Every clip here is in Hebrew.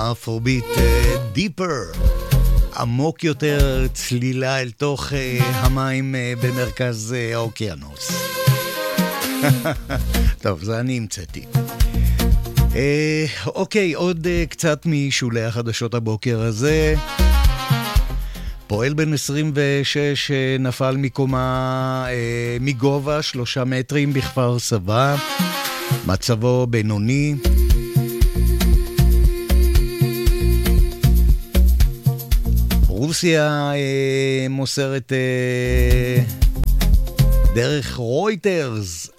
האפרוביט דיפר, עמוק יותר, צלילה אל תוך המים במרכז האוקיינוס. טוב, זה אני המצאתי. אוקיי, עוד קצת משולי החדשות הבוקר הזה. פועל בן 26 נפל מקומה מגובה 3 מטרים בכפר סבא, מצבו בינוני. רוסיה מוסרת דרך רויטרס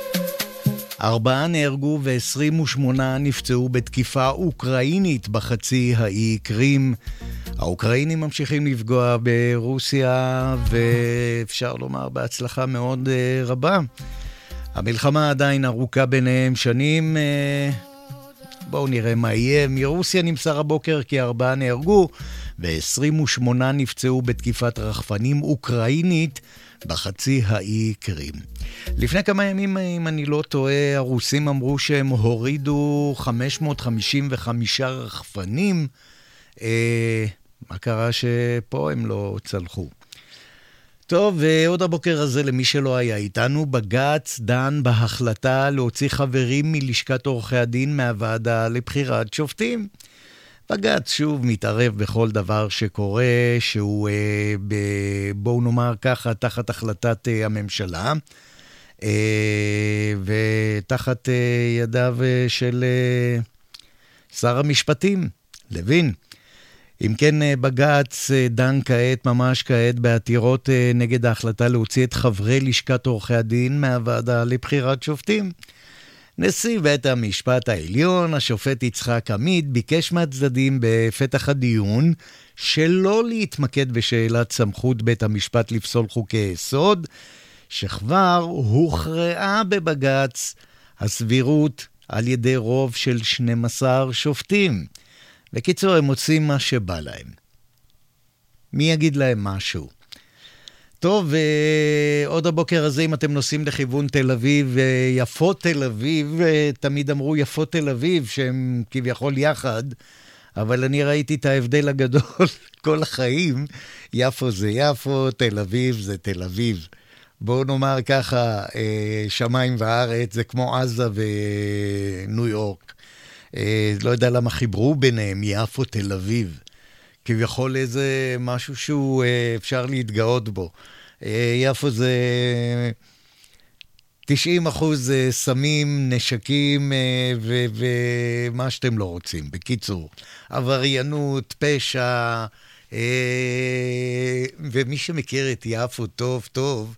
4 נהרגו ו28 נפצעו בתקיפה אוקראינית בחצי האי קרים. האוקראינים ממשיכים לפגוע ברוסיה, ואפשר לומר בהצלחה מאוד רבה. המלחמה עדיין ארוכה ביניהם שנים. בואו נראה מה יהיה. מרוסיה נמסר הבוקר כי 4 נהרגו ו28 נפצעו בתקיפת רחפנים אוקראינית בחצי האי קרים. לפני כמה ימים, אם אני לא טועה, הרוסים אמרו שהם הורידו 555 רחפנים. מה קרה שפה הם לא צלחו? טוב, ועוד הבוקר הזה, למי שלא היה איתנו, בג"ץ דן בהחלטה להוציא חברים מלשכת עורכי הדין מהוועדה לבחירת שופטים. בג"ץ שוב מתערב בכל דבר שקורה, שהוא בואו נאמר ככה, תחת החלטת הממשלה, ותחת ידיו של שר המשפטים, לוין. אם כן, בג"ץ דן כעת, ממש כעת, בעתירות נגד ההחלטה להוציא את חברי לשכת עורכי הדין מהוועדה לבחירת שופטים. נשיא בית המשפט העליון, השופט יצחק עמית, ביקש מהצדדים בפתח הדיון שלא להתמקד בשאלת סמכות בית המשפט לפסול חוקי יסוד, שכבר הוכרעה בבג"ץ הסבירות על ידי רוב של 12 שופטים. בקיצור, הם מוצאים מה שבא להם. מי יגיד להם משהו? טוב, עוד הבוקר הזה, אם אתם נוסעים לכיוון תל אביב, יפות תל אביב, תמיד אמרו יפות תל אביב, שהם כביכול יחד, אבל אני ראיתי את ההבדל הגדול כל החיים. יפו זה יפו, תל אביב זה תל אביב. בואו נאמר ככה, שמיים וארץ, זה כמו עזה וניו יורק. לא יודע למה חיברו ביניהם, יפו תל אביב. כביכול איזה משהו שהוא אפשר להתגאות בו. יפו זה 90% סמים, נשקים ומה שאתם לא רוצים. בקיצור, עבריינות, פשע, ומי שמכיר את יפו טוב טוב,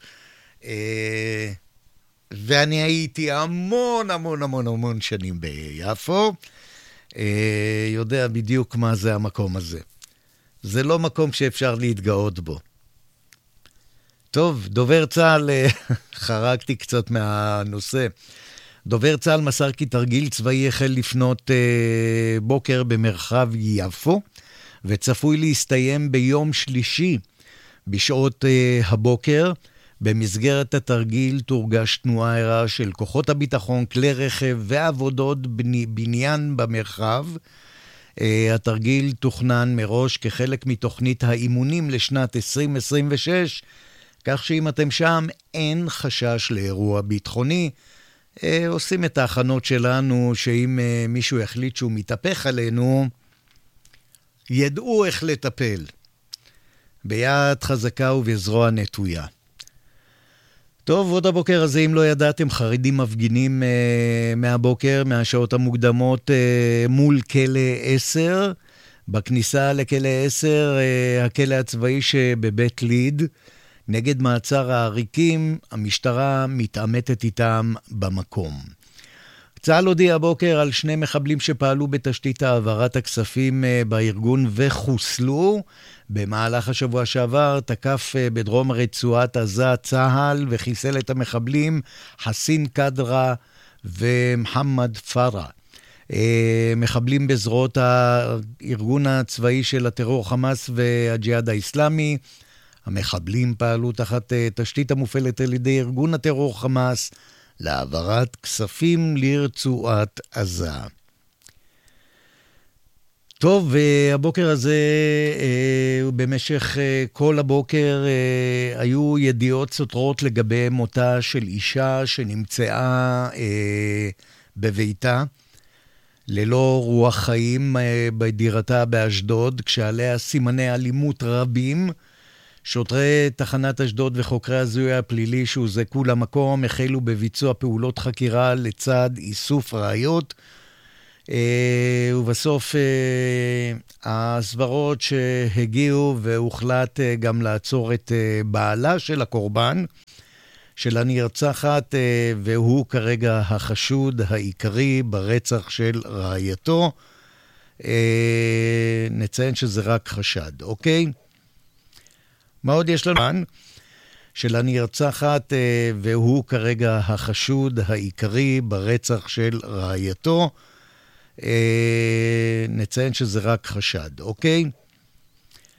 ואני הייתי המון שנים ביפו, יודע בדיוק מה זה המקום הזה. זה לא מקום שאפשר להתגאות בו. טוב, דובר צה"ל, חרקתי קצת מהנושא. דובר צה"ל מסר כי תרגיל צבאי החל לפנות בוקר במרחב יפו, וצפוי להסתיים ביום שלישי בשעות הבוקר. במסגרת התרגיל תורגש תנועה ערה של כוחות הביטחון, כלי רכב ועבודות בניין במרחב. התרגיל תוכנן מראש כחלק מתוכנית האימונים לשנת 2026, כך שאם אתם שם אין חשש לאירוע ביטחוני. עושים את ההכנות שלנו, שאם מישהו יחליט שהוא מתהפך עלינו, ידעו איך לטפל. ביד חזקה ובזרוע נטויה. טוב, עוד הבוקר הזה, אם לא ידעתם, חרדים מפגינים מהבוקר, מהשעות המוקדמות, מול כלא 10. בכניסה לכלא 10, הכלא הצבאי שבבית ליד, נגד מעצר העריקים, המשטרה מתעמתת איתם במקום. צה"ל הודיע הבוקר על 2 מחבלים שפעלו בתשתית העברת הכספים בארגון וחוסלו. במהלך השבוע שעבר תקף בדרום רצועת עזה צה"ל וחיסל את המחבלים חסין קדרה ומחמד פרה. מחבלים בזרועות הארגון הצבאי של הטרור חמאס והג'יהאד האסלאמי. המחבלים פעלו תחת תשתית המופעלת על ידי ארגון הטרור חמאס להעברת כספים לרצועת עזה. טוב, הבוקר הזה, במשך כל הבוקר, היו ידיעות סותרות לגבי מותה של אישה שנמצאה בביתה, ללא רוח חיים בדירתה באשדוד, כשעליה סימני אלימות רבים. שוטרי תחנת אשדוד וחוקרי הזיהוי הפלילי שהוזעקו למקום החלו בביצוע פעולות חקירה לצד איסוף ראיות, ובסוף הסברות שהגיעו והוחלט גם לעצור את בעלה של הקורבן, של הנרצחת, והוא כרגע החשוד העיקרי ברצח של רעייתו. נציין שזה רק חשד, אוקיי? מה עוד יש לנו? של הנרצחת, והוא כרגע החשוד העיקרי ברצח של רעייתו. נציין שזה רק חשד, אוקיי?